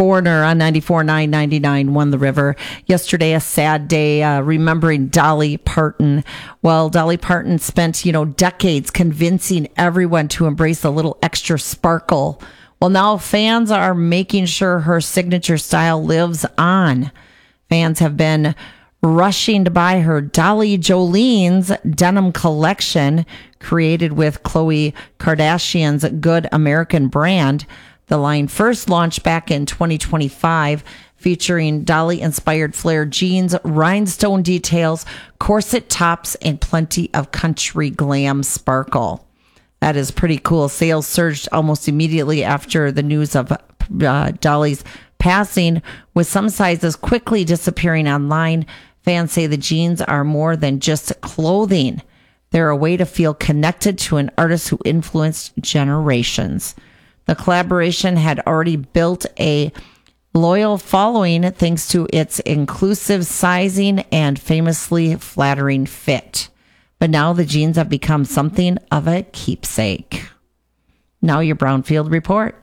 Foreigner on 94.9, 99 won the river. Yesterday, a sad day, remembering Dolly Parton. Well, Dolly Parton spent, decades convincing everyone to embrace a little extra sparkle. Well, now fans are making sure her signature style lives on. Fans have been rushing to buy her Dolly Jolene's denim collection, created with Khloe Kardashian's Good American brand. The line first launched back in 2025, featuring Dolly-inspired flare jeans, rhinestone details, corset tops, and plenty of country glam sparkle. That is pretty cool. Sales surged almost immediately after the news of Dolly's passing, with some sizes quickly disappearing online. Fans say the jeans are more than just clothing. They're a way to feel connected to an artist who influenced generations. The collaboration had already built a loyal following thanks to its inclusive sizing and famously flattering fit. But now the jeans have become something of a keepsake. Now your Brownfield report.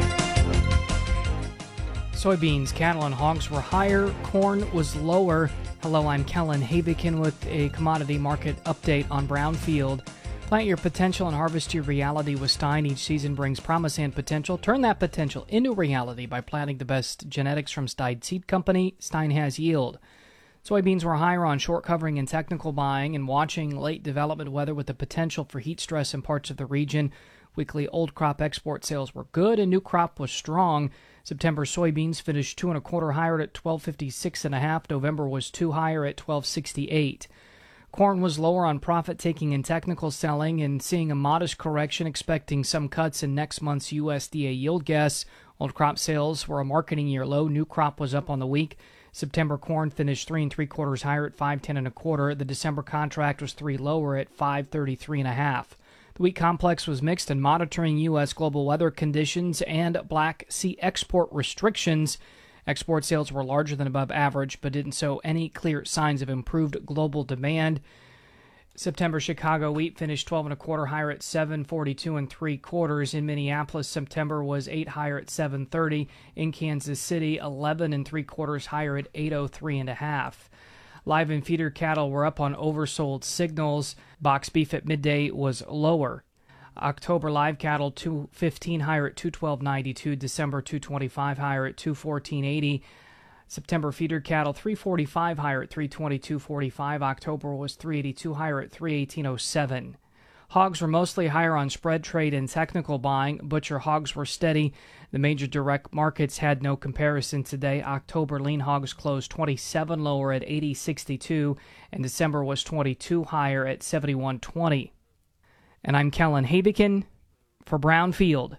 Soybeans, cattle, and hogs were higher. Corn was lower. Hello, I'm Kellen Havikin with a commodity market update on Brownfield. Plant your potential and harvest your reality with Stein. Each season brings promise and potential. Turn that potential into reality by planting the best genetics from Stein Seed Company. Stein has yield. Soybeans were higher on short covering and technical buying and watching late development weather with the potential for heat stress in parts of the region. Weekly old crop export sales were good and new crop was strong. September soybeans finished 2 1/4 higher at 12.56.5. November was 2 higher at 12.68. Corn was lower on profit-taking and technical selling and seeing a modest correction, expecting some cuts in next month's USDA yield guess. Old crop sales were a marketing year low. New crop was up on the week. September corn finished 3 3/4 higher at 5.10 1/4. The December contract was 3 lower at 5.33.5. The wheat complex was mixed and monitoring U.S. global weather conditions and Black Sea export restrictions. Export sales were larger than above average, but didn't show any clear signs of improved global demand. September Chicago wheat finished 12 1/4 higher at 7.42 3/4. In Minneapolis, September was 8 higher at 7.30. In Kansas City, 11 3/4 higher at 8.03 1/2. Live and feeder cattle were up on oversold signals. Box beef at midday was lower. October live cattle 215 higher at 212.92. December 225 higher at 214.80. September feeder cattle 345 higher at 322.45. October was 382 higher at 318.07. Hogs were mostly higher on spread trade and technical buying. Butcher hogs were steady. The major direct markets had no comparison today. October lean hogs closed 27 lower at 80.62, and December was 22 higher at 71.20. And I'm Kellen Havikin for Brownfield.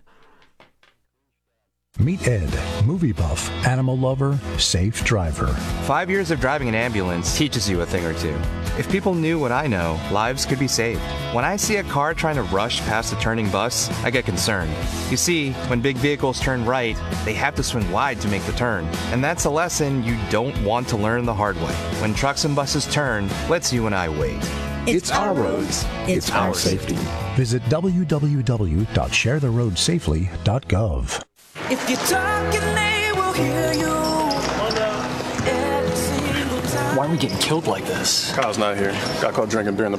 Meet Ed, movie buff, animal lover, safe driver. 5 years of driving an ambulance teaches you a thing or two. If people knew what I know, lives could be saved. When I see a car trying to rush past a turning bus, I get concerned. You see, when big vehicles turn right, they have to swing wide to make the turn. And that's a lesson you don't want to learn the hard way. When trucks and buses turn, let's you and I wait. It's our roads. It's our safety. Visit www.sharetheroadsafely.gov. If you're talking, they will hear you. Every single time. Why are we getting killed like this? Kyle's not here. Got caught drinking during the